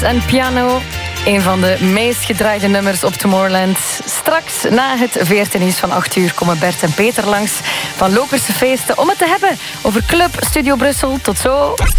En Piano, een van de meest gedraaide nummers op Tomorrowland. Straks na het VRT-nieuws van 8 uur komen Bert en Peter langs van Lokerse Feesten om het te hebben over Club Studio Brussel. Tot zo.